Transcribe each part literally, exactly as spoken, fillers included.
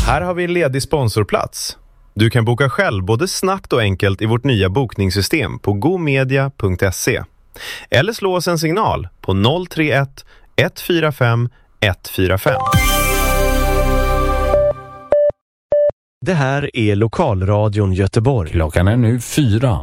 Här har vi en ledig sponsorplats. Du kan boka själv både snabbt och enkelt i vårt nya bokningssystem på gomedia punkt se. Eller slå oss en signal på noll tre ett ett fyra fem ett fyra fem. Det här är Lokalradion Göteborg. Klockan är nu fyra.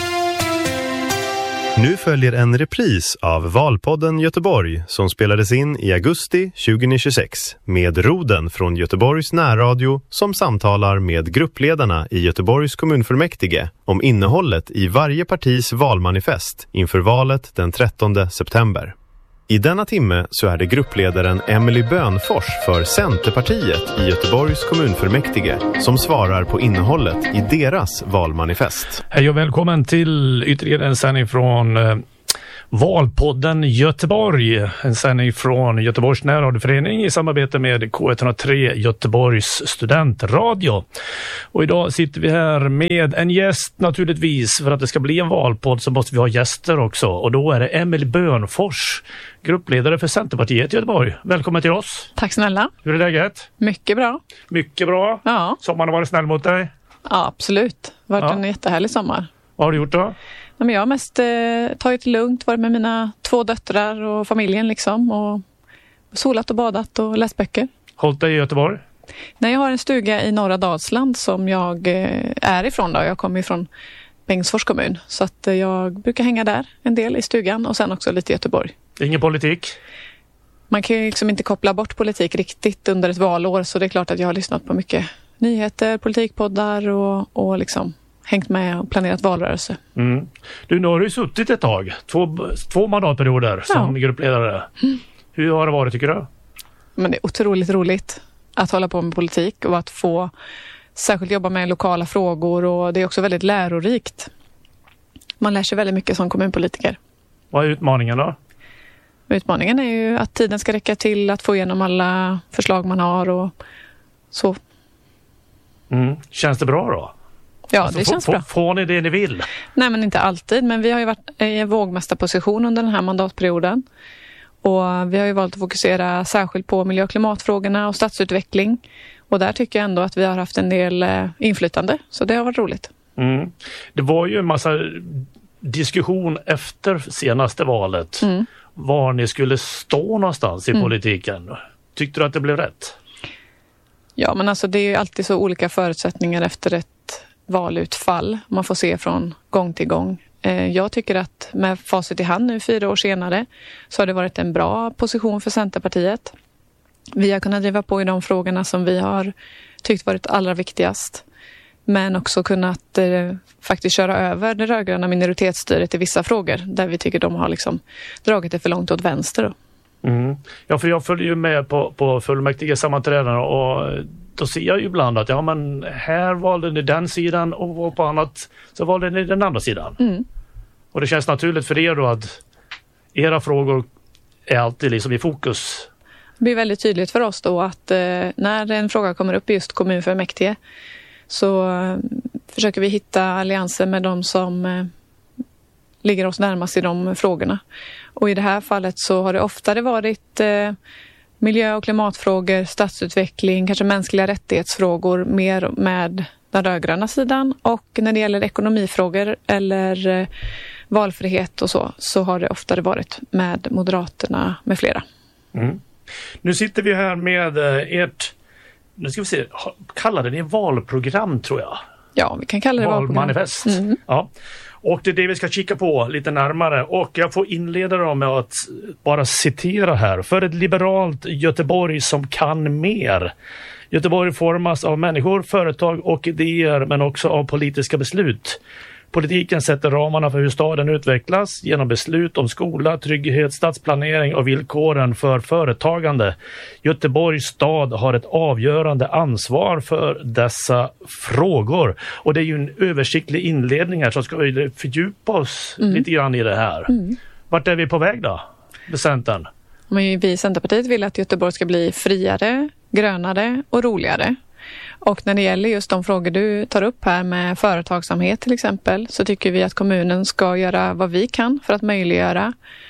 Nu följer en repris av Valpodden Göteborg som spelades in i augusti tjugohundratjugosex med Roden från Göteborgs närradio som samtalar med gruppledarna i Göteborgs kommunfullmäktige om innehållet i varje partis valmanifest inför valet den trettonde september. I denna timme så är det gruppledaren Emily Bönfors för Centerpartiet i Göteborgs kommunfullmäktige som svarar på innehållet i deras valmanifest. Hej och välkommen till ytterligare en sändning från eh, Valpodden Göteborg. En sändning från Göteborgs närradioförening i samarbete med K ett noll tre Göteborgs studentradio. Och idag sitter vi här med en gäst naturligtvis. För att det ska bli en valpodd så måste vi ha gäster också. Och då är det Emily Bönfors, gruppledare för Centerpartiet i Göteborg. Välkommen till oss. Tack snälla. Hur är läget? Mycket bra. Mycket bra. Ja. Sommaren har varit snäll mot dig? Ja, absolut. Det har varit Ja. en jättehärlig sommar. Vad har du gjort då? Ja, men jag har mest eh, tagit det lugnt, varit med mina två döttrar och familjen liksom. Och solat och badat och läst böcker. Hållit dig i Göteborg? Nej, jag har en stuga i norra Dalsland som jag eh, är ifrån då. Jag kommer ifrån Bengtsfors kommun. Så att eh, jag brukar hänga där en del i stugan och sen också lite i Göteborg. Ingen politik? Man kan ju liksom inte koppla bort politik riktigt under ett valår. Så det är klart att jag har lyssnat på mycket nyheter, politikpoddar och, och liksom hängt med och planerat valrörelse. Mm. Du, nu har du suttit ett tag. Två, två mandatperioder som Ja. gruppledare. Mm. Hur har det varit tycker du? Men det är otroligt roligt att hålla på med politik och att få särskilt jobba med lokala frågor, och det är också väldigt lärorikt. Man lär sig väldigt mycket som kommunpolitiker. Vad är utmaningen då? Utmaningen är ju att tiden ska räcka till att få igenom alla förslag man har och så. Mm. Känns det bra då? Ja, Alltså, det få, känns få, bra. Får ni det ni vill? Nej, men inte alltid. Men vi har ju varit i en vågmästarposition under den här mandatperioden. Och vi har ju valt att fokusera särskilt på miljö- och klimatfrågorna och stadsutveckling. Och där tycker jag ändå att vi har haft en del eh, inflytande. Så det har varit roligt. Mm. Det var ju en massa diskussion efter senaste valet. Mm. Var ni skulle stå någonstans i Mm. politiken. Tyckte du att det blev rätt? Ja, men alltså det är ju alltid så olika förutsättningar efter ett valutfall. Man får se från gång till gång. Eh, jag tycker att med facit i hand nu fyra år senare så har det varit en bra position för Centerpartiet. Vi har kunnat driva på i de frågorna som vi har tyckt varit allra viktigast. Men också kunnat eh, faktiskt köra över det rödgröna minoritetsstyret i vissa frågor där vi tycker de har liksom dragit det för långt åt vänster då. Mm. Ja, för jag följer ju med på, på fullmäktige sammanträdena och då ser jag ju ibland att ja, men här valde ni den sidan och på annat så valde ni den andra sidan. Mm. Och det känns naturligt för er då att era frågor är alltid liksom i fokus. Det blir väldigt tydligt för oss då att eh, när en fråga kommer upp i just kommunfullmäktige så eh, försöker vi hitta allianser med de som eh, ligger oss närmast i de frågorna. Och i det här fallet så har det oftare varit eh, miljö- och klimatfrågor, stadsutveckling, kanske mänskliga rättighetsfrågor mer med den rödgröna sidan. Och när det gäller ekonomifrågor eller eh, valfrihet och så, så har det oftare varit med Moderaterna med flera. Mm. Nu sitter vi här med eh, ert, nu ska vi se, kallade ni valprogram tror jag? Ja, vi kan kalla det valmanifest. Mm. Ja. Och det är det vi ska kika på lite närmare. Och jag får inleda då med att bara citera här. För ett liberalt Göteborg som kan mer. Göteborg formas av människor, företag och idéer men också av politiska beslut. Politiken sätter ramarna för hur staden utvecklas genom beslut om skola, trygghet, stadsplanering och villkoren för företagande. Göteborgs stad har ett avgörande ansvar för dessa frågor. Och det är ju en översiktlig inledning här så ska vi fördjupa oss mm. lite grann i det här. Mm. Vart är vi på väg då, med Centern? Men vi i Centerpartiet vill att Göteborg ska bli friare, grönare och roligare. Och när det gäller just de frågor du tar upp här med företagsamhet till exempel så tycker vi att kommunen ska göra vad vi kan för att möjliggöra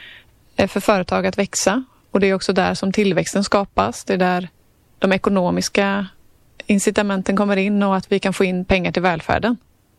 för företag att växa. Och det är också där som tillväxten skapas. Det är där de ekonomiska incitamenten kommer in och att vi kan få in pengar till välfärden.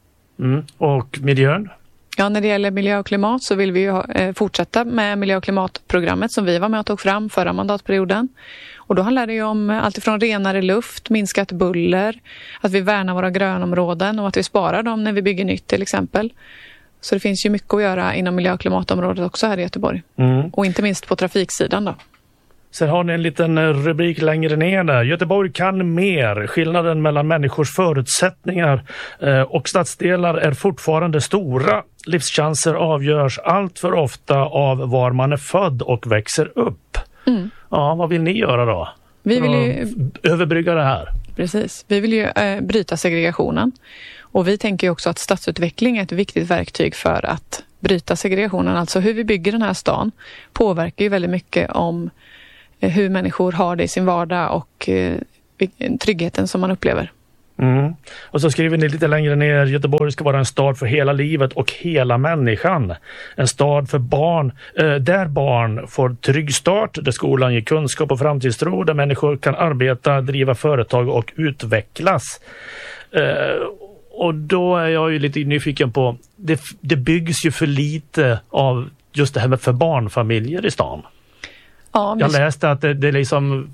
Mm. Och miljön? Ja, när det gäller miljö och klimat så vill vi ju ha, eh, fortsätta med miljö- och klimatprogrammet som vi var med och tog fram förra mandatperioden. Och då handlar det ju om allt ifrån renare luft, minskat buller, att vi värnar våra grönområden och att vi sparar dem när vi bygger nytt till exempel. Så det finns ju mycket att göra inom miljö- och klimatområdet också här i Göteborg. Mm. Och inte minst på trafiksidan då. Sen har ni en liten rubrik längre ner där. Göteborg kan mer. Skillnaden mellan människors förutsättningar eh, och stadsdelar är fortfarande stora. Livschanser avgörs allt för ofta av var man är född och växer upp. Mm. Ja, vad vill ni göra då? Vi vill ju överbrygga det här. Precis. Vi vill ju eh, bryta segregationen. Och vi tänker ju också att stadsutveckling är ett viktigt verktyg för att bryta segregationen. Alltså hur vi bygger den här stan påverkar ju väldigt mycket om hur människor har det i sin vardag och eh, tryggheten som man upplever. Mm. Och så skriver ni lite längre ner: Göteborg ska vara en stad för hela livet och hela människan. En stad för barn, eh, där barn får trygg start, där skolan ger kunskap och framtidstro, där människor kan arbeta, driva företag och utvecklas. Eh, och då är jag ju lite nyfiken på, det, det byggs ju för lite av just det här med för barnfamiljer i stan. Ja, jag läste att det, det är liksom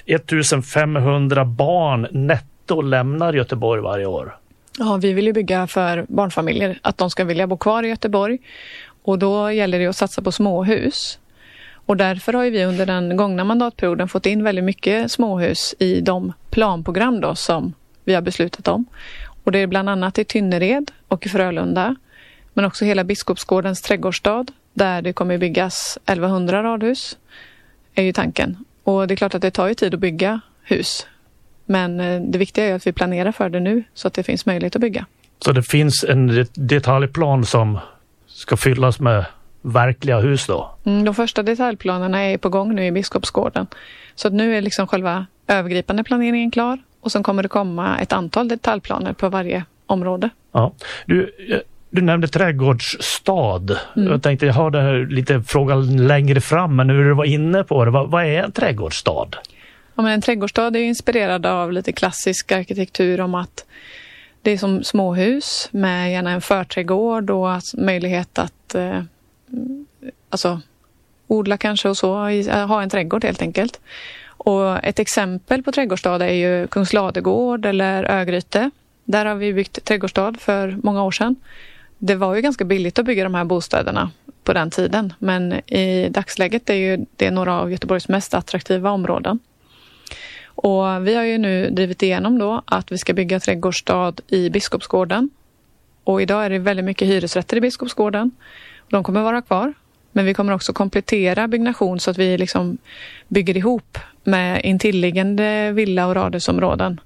femtonhundra barn netto lämnar Göteborg varje år. Ja, vi vill ju bygga för barnfamiljer, att de ska vilja bo kvar i Göteborg. Och då gäller det att satsa på småhus. Och därför har vi under den gångna mandatperioden fått in väldigt mycket småhus i de planprogram då som vi har beslutat om. Och det är bland annat i Tynnered och i Frölunda. Men också hela Biskopsgårdens trädgårdsstad där det kommer byggas elvahundra radhus. Är ju tanken. Och det är klart att det tar ju tid att bygga hus. Men det viktiga är att vi planerar för det nu så att det finns möjlighet att bygga. Så det finns en detaljplan som ska fyllas med verkliga hus då? Mm, de första detaljplanerna är på gång nu i Biskopsgården. Så att nu är liksom själva övergripande planeringen klar. Och sen kommer det komma ett antal detaljplaner på varje område. Ja. Du... Du nämnde trädgårdsstad. Mm. Jag tänkte jag har det här lite frågan längre fram, men hur du var inne på det. Vad, vad är en trädgårdsstad? Ja, men en trädgårdsstad är inspirerad av lite klassisk arkitektur om att det är som småhus med gärna en förträdgård och möjlighet att eh, alltså, odla kanske och så, ha en trädgård helt enkelt. Och ett exempel på trädgårdsstad är ju Kungsladegård eller Örgryte. Där har vi byggt trädgårdsstad för många år sedan. Det var ju ganska billigt att bygga de här bostäderna på den tiden. Men i dagsläget är ju det några av Göteborgs mest attraktiva områden. Och vi har ju nu drivit igenom då att vi ska bygga trädgårdsstad i Biskopsgården. Och idag är det väldigt mycket hyresrätter i Biskopsgården. De kommer vara kvar. Men vi kommer också komplettera byggnation så att vi liksom bygger ihop med intilliggande villa- och radhusområden.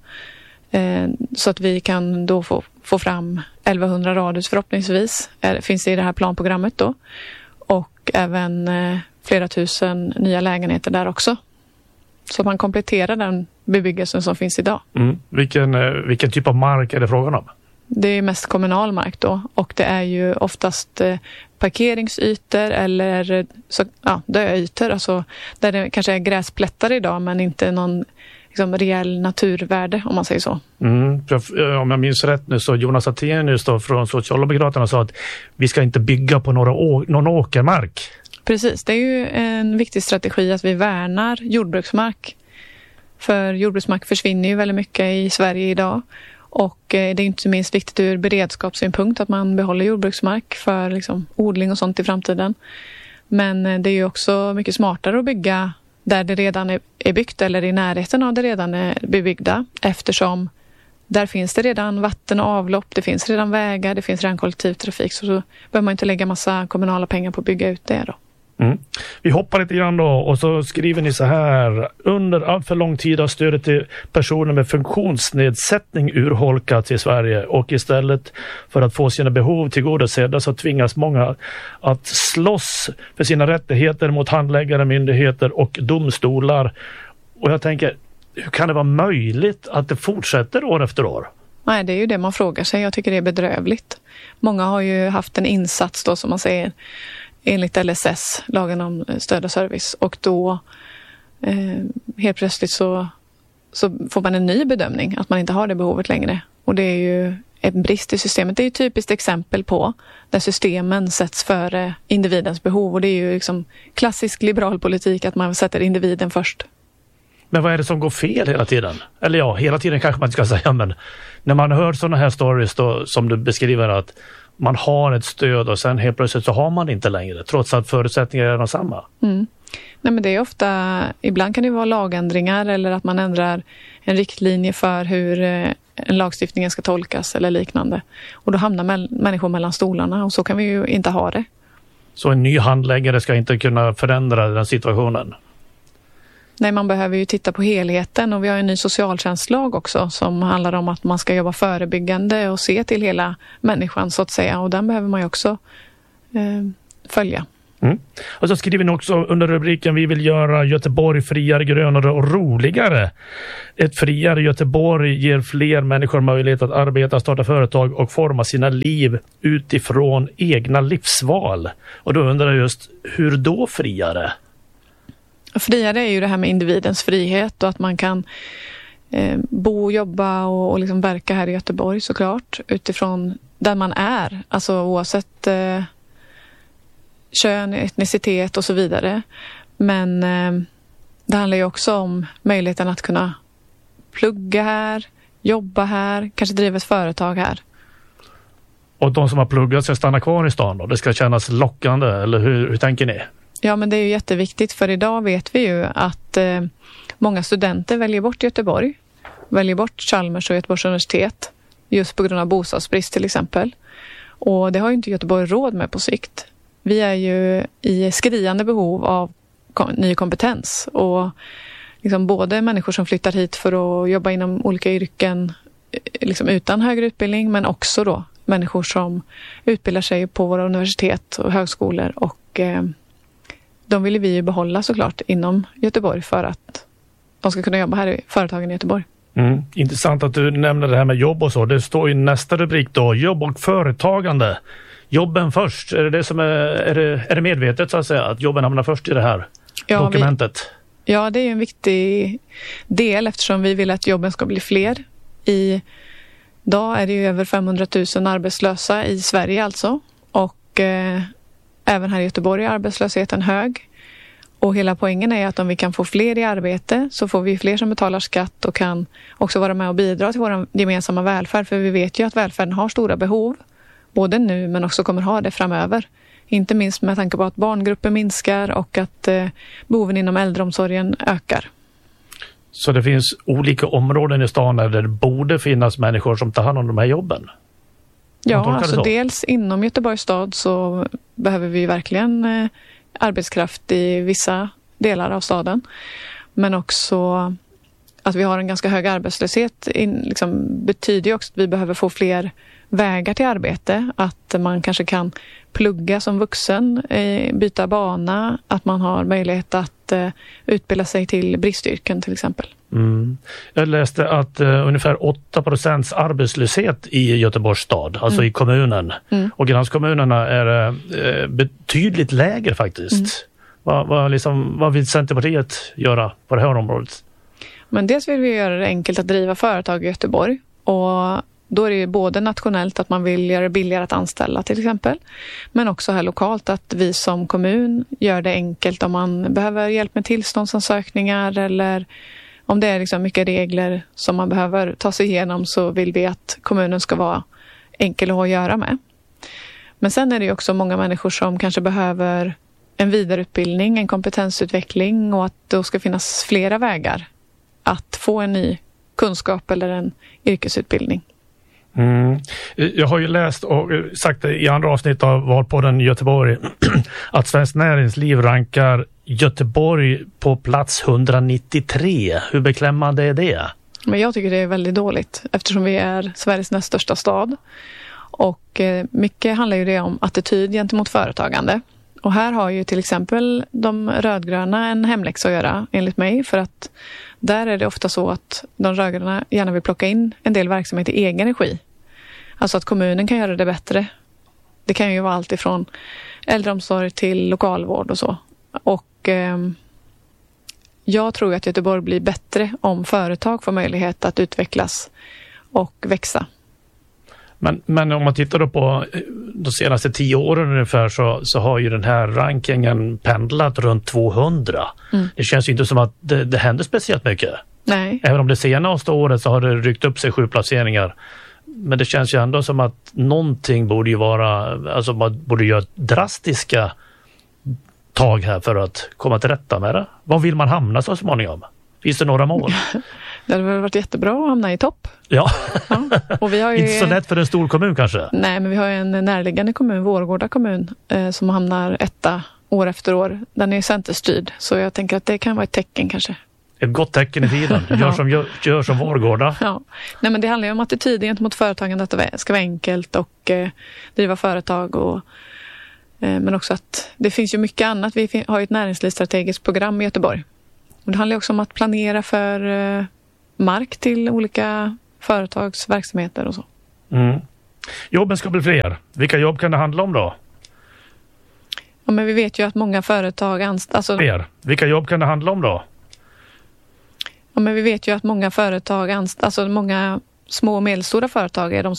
Så att vi kan då få, få fram elvahundra radhus förhoppningsvis. Det finns det i det här planprogrammet då. Och även eh, flera tusen nya lägenheter där också. Så man kompletterar den bebyggelsen som finns idag. Mm. Vilken, eh, vilken typ av mark är det frågan om? Det är mest kommunal mark då. Och det är ju oftast eh, parkeringsytor eller så, ja, döytor. Alltså, där det kanske är gräsplättar idag men inte någon liksom reell naturvärde om man säger så. Mm, om jag minns rätt nu så Jonas Attenius då från Socialdemokraterna sa att vi ska inte bygga på några å- någon åkermark. Precis, det är ju en viktig strategi att vi värnar jordbruksmark. För jordbruksmark försvinner ju väldigt mycket i Sverige idag. Och det är inte minst viktigt ur beredskapssynpunkt att man behåller jordbruksmark för liksom odling och sånt i framtiden. Men det är ju också mycket smartare att bygga där det redan är byggt eller i närheten av det redan är bebyggda, eftersom där finns det redan vatten och avlopp, det finns redan vägar, det finns redan kollektivtrafik, så då behöver man inte lägga massa kommunala pengar på att bygga ut det då. Mm. Vi hoppar lite grann då och så skriver ni så här: under allt för lång tid har stödet till personer med funktionsnedsättning urholkats i Sverige och istället för att få sina behov tillgodosedda så tvingas många att slåss för sina rättigheter mot handläggare, myndigheter och domstolar. Och jag tänker, hur kan det vara möjligt att det fortsätter år efter år? Nej, det är ju det man frågar sig. Jag tycker det är bedrövligt. Många har ju haft en insats då som man säger enligt L S S, lagen om stöd och service. Och då eh, helt plötsligt så så får man en ny bedömning att man inte har det behovet längre. Och det är ju en brist i systemet. Det är ju ett typiskt exempel på där systemen sätts före individens behov. Och det är ju liksom klassisk liberal politik att man sätter individen först. Men vad är det som går fel hela tiden? Eller ja, hela tiden kanske man inte ska säga, men när man hör sådana här stories då, som du beskriver, att man har ett stöd och sen helt plötsligt så har man det inte längre, trots att förutsättningarna är de samma. Mm. Nej, men det är ofta, ibland kan det vara lagändringar eller att man ändrar en riktlinje för hur en lagstiftning ska tolkas eller liknande. Och då hamnar mä- människor mellan stolarna och så kan vi ju inte ha det. Så en ny handläggare ska inte kunna förändra den situationen? Nej, man behöver ju titta på helheten och vi har en ny socialtjänstlag också som handlar om att man ska jobba förebyggande och se till hela människan så att säga, och den behöver man ju också eh, följa. Mm. Och så skriver ni också under rubriken: vi vill göra Göteborg friare, grönare och roligare. Ett friare Göteborg ger fler människor möjlighet att arbeta, starta företag och forma sina liv utifrån egna livsval. Och då undrar jag just, hur då friare? Friare är ju det här med individens frihet och att man kan eh, bo, jobba och, och liksom verka här i Göteborg såklart utifrån där man är, alltså oavsett eh, kön, etnicitet och så vidare. Men eh, det handlar ju också om möjligheten att kunna plugga här, jobba här, kanske driva ett företag här. Och de som har pluggat ska stanna kvar i stan då? Det ska kännas lockande, eller hur, hur tänker ni? Ja, men det är ju jätteviktigt, för idag vet vi ju att eh, många studenter väljer bort Göteborg, väljer bort Chalmers och Göteborgs universitet just på grund av bostadsbrist till exempel. Och det har ju inte Göteborg råd med på sikt. Vi är ju i skriande behov av kom- ny kompetens och liksom både människor som flyttar hit för att jobba inom olika yrken liksom utan högre utbildning, men också då människor som utbildar sig på våra universitet och högskolor, och eh, de vill vi ju behålla såklart inom Göteborg för att de ska kunna jobba här i företagen i Göteborg. Mm. Intressant att du nämner det här med jobb och så. Det står i nästa rubrik då, jobb och företagande. Jobben först, är det, det som är, är, det, är det medvetet så att säga, att jobben hamnar först i det här ja, dokumentet? Vi, ja, det är en viktig del eftersom vi vill att jobben ska bli fler. I dag är det ju över femhundratusen arbetslösa i Sverige alltså, och eh, även här i Göteborg är arbetslösheten hög. Och hela poängen är att om vi kan få fler i arbete så får vi fler som betalar skatt och kan också vara med och bidra till vår gemensamma välfärd. För vi vet ju att välfärden har stora behov, både nu men också kommer ha det framöver. Inte minst med tanke på att barngrupper minskar och att eh, behoven inom äldreomsorgen ökar. Så det finns olika områden i stan där det borde finnas människor som tar hand om de här jobben? Ja, alltså dels inom Göteborgs stad så behöver vi verkligen eh, arbetskraft i vissa delar av staden. Men också att vi har en ganska hög arbetslöshet in, liksom, betyder ju också att vi behöver få fler vägar till arbete. Att man kanske kan plugga som vuxen, eh, byta bana, att man har möjlighet att eh, utbilda sig till bristyrken till exempel. Mm. Jag läste att uh, ungefär åtta procent arbetslöshet i Göteborgs stad, alltså mm. i kommunen. Mm. Och gränskommunerna är uh, betydligt lägre faktiskt. Mm. Vad, vad, liksom, vad vill Centerpartiet göra på det här området? Men dels vill vi göra det enkelt att driva företag i Göteborg, och då är det ju både nationellt att man vill göra det billigare att anställa till exempel, men också här lokalt att vi som kommun gör det enkelt om man behöver hjälp med tillståndsansökningar eller om det är liksom mycket regler som man behöver ta sig igenom, så vill vi att kommunen ska vara enkel att ha att göra med. Men sen är det ju också många människor som kanske behöver en vidareutbildning, en kompetensutveckling, och att då ska finnas flera vägar att få en ny kunskap eller en yrkesutbildning. Mm. Jag har ju läst och sagt i andra avsnitt av Valpodden Göteborg att Svenskt Näringsliv rankar Göteborg på plats hundranittiotre. Hur beklämmande är det? Men jag tycker det är väldigt dåligt eftersom vi är Sveriges näst största stad. Och mycket handlar ju det om attityd gentemot företagande. Och här har ju till exempel de rödgröna en hemläxa att göra enligt mig, för att där är det ofta så att de rödgröna gärna vill plocka in en del verksamhet i egen regi. Alltså att kommunen kan göra det bättre. Det kan ju vara allt ifrån äldreomsorg till lokalvård och så. Och eh, jag tror att Göteborg blir bättre om företag får möjlighet att utvecklas och växa. Men, men om man tittar då på de senaste tio åren ungefär så, så har ju den här rankingen pendlat runt tvåhundra. Mm. Det känns ju inte som att det, det händer speciellt mycket. Nej. Även om det senaste året så har det ryckt upp sig sju placeringar. Men det känns ju ändå som att någonting borde ju vara, alltså man borde göra drastiska tag här för att komma till rätta med det. Var vill man hamna så småningom? Finns det några mål? Det hade väl varit jättebra att hamna i topp. Ja, ja. Och vi har ju... inte så lätt för en stor kommun kanske. Nej, men vi har ju en närliggande kommun, Vårgårda kommun, eh, som hamnar etta år efter år. Den är centerstyrd, så jag tänker att det kan vara ett tecken kanske. Ett gott tecken i tiden. Gör ja. som, gör, gör som Vårgårda. Ja. Nej, men det handlar ju om attityd gentemot företagen, att det ska vara enkelt och eh, driva företag och eh, men också att det finns ju mycket annat. Vi har ju ett näringslivsstrategiskt program i Göteborg. Och det handlar också om att planera för eh, mark till olika företags verksamheter och så. Mm. Jobben ska bli fler. Vilka jobb kan det handla om då? Ja, men vi vet ju att många företag anställer... Alltså... Fler. Vilka jobb kan det handla om då? Ja, men vi vet ju att många företag anställer... Alltså många små och medelstora företag är de